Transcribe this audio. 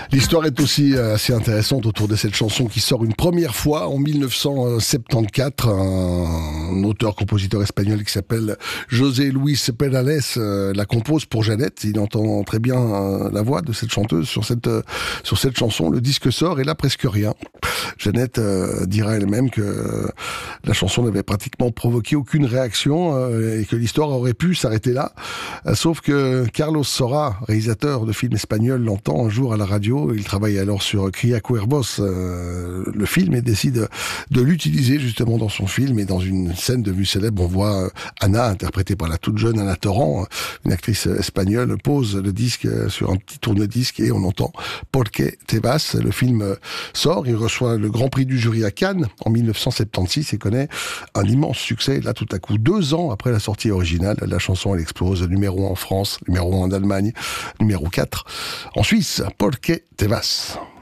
L'histoire est aussi assez intéressante autour de cette chanson qui sort une première fois en 1974. Un auteur-compositeur espagnol qui s'appelle José Luis Perales la compose pour Jeannette. Il entend très bien la voix de cette chanteuse sur cette chanson. Le disque sort et là presque rien. Jeannette dira elle-même que la chanson n'avait pratiquement provoqué aucune réaction et que l'histoire aurait pu s'arrêter là. Sauf que Carlos Saura, réalisateur de films espagnols, l'entend un jour à la radio. Il travaille alors sur Cría Cuervos, le film, et décide de l'utiliser justement dans son film. Et dans une scène devenue célèbre, on voit Anna, interprétée par la toute jeune Anna Torrent, une actrice espagnole, pose le disque sur un petit tourne-disque et on entend ¿Por qué te vas? Le film sort, il reçoit le Grand Prix du jury à Cannes en 1976 et connaît un immense succès. Là, tout à coup, 2 ans après la sortie originale, la chanson, elle explose numéro 1 en France, numéro 1 en Allemagne, numéro 4 en Suisse. ¿Por qué te vas?